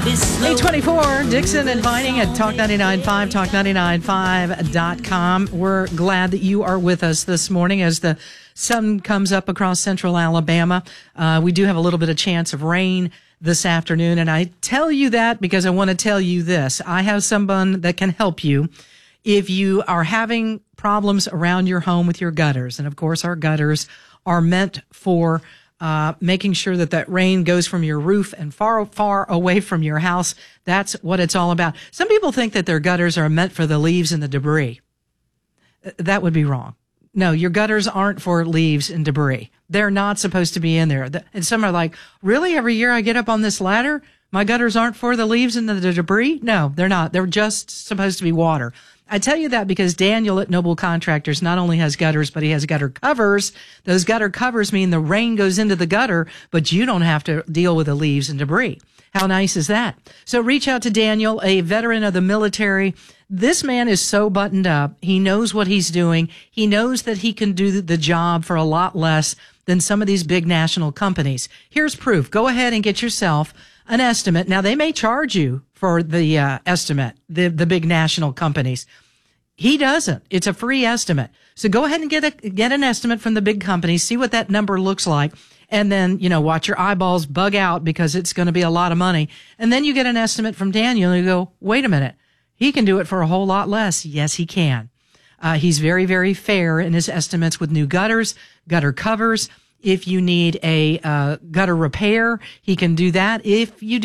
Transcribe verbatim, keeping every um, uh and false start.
eight twenty-four, Dixon and Vining at Talk ninety-nine point five, talk ninety-nine five dot com. We're glad that you are with us this morning as the sun comes up across central Alabama. Uh, we do have a little bit of chance of rain this afternoon, and I tell you that because I want to tell you this. I have someone that can help you if you are having problems around your home with your gutters. And of course, our gutters are meant for Uh, making sure that that rain goes from your roof and far, far away from your house. That's what it's all about. Some people think that their gutters are meant for the leaves and the debris. That would be wrong. No, your gutters aren't for leaves and debris. They're not supposed to be in there. And some are like, really? Every year I get up on this ladder, my gutters aren't for the leaves and the debris? No, they're not. They're just supposed to be water. I tell you that because Daniel at Noble Contractors not only has gutters, but he has gutter covers. Those gutter covers mean the rain goes into the gutter, but you don't have to deal with the leaves and debris. How nice is that? So reach out to Daniel, a veteran of the military. This man is so buttoned up. He knows what he's doing. He knows that he can do the job for a lot less than some of these big national companies. Here's proof. Go ahead and get yourself an estimate. Now, they may charge you for the uh, estimate, the, the big national companies. He doesn't. It's a free estimate. So go ahead and get a, get an estimate from the big companies, see what that number looks like, and then, you know, watch your eyeballs bug out because it's going to be a lot of money. And then you get an estimate from Daniel and you go, wait a minute, he can do it for a whole lot less. Yes, he can. Uh, he's very, very fair in his estimates with new gutters, gutter covers. If you need a uh, gutter repair, he can do that. If you do